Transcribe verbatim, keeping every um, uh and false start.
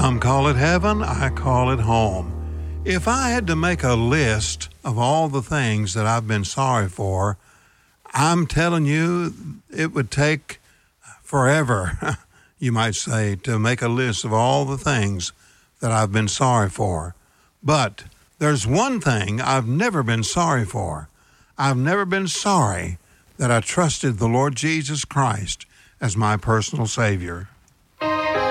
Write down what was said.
Some call it heaven, I call it home. If I had to make a list of all the things that I've been sorry for, I'm telling you, it would take forever, you might say, to make a list of all the things that I've been sorry for. But there's one thing I've never been sorry for. I've never been sorry that I trusted the Lord Jesus Christ as my personal Savior.